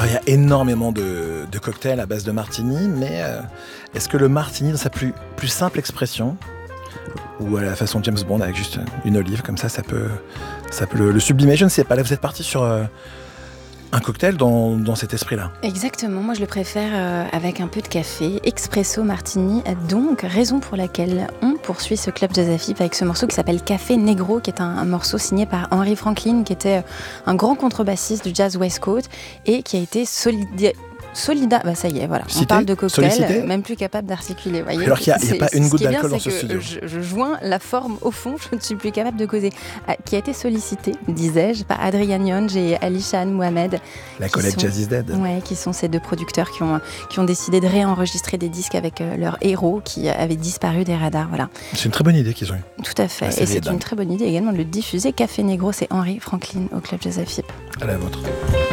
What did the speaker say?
Alors il y a énormément de cocktails à base de martini, mais est-ce que le martini, dans sa plus simple expression, ou à la façon James Bond avec juste une olive comme ça peut le sublimer? Je ne sais pas. Là, vous êtes parti sur un cocktail dans cet esprit-là. Exactement, moi je le préfère avec un peu de café, espresso martini, donc raison pour laquelle on poursuit ce Club Jazz FIP avec ce morceau qui s'appelle Café Negro, qui est un morceau signé par Henry Franklin, qui était un grand contrebassiste du jazz West Coast et qui a été ça y est, voilà. Cité, on parle de cocktail, sollicité. Même plus capable d'articuler. Voyez, Alors qu'il n'y a pas une goutte d'alcool dans ce ce studio. Je joins la forme au fond, je ne suis plus capable de causer. Qui a été sollicité, disais-je, par Adrian Young et Ali Shahan Mohamed. La collègue Jazz is Dead. Ouais, qui sont ces deux producteurs qui ont décidé de réenregistrer des disques avec leurs héros qui avaient disparu des radars. Voilà. C'est une très bonne idée qu'ils ont eue. Tout à fait. Et c'est une très bonne idée également de le diffuser. Café Negro, c'est Henry Franklin au Club Jazz FIP. À la vôtre.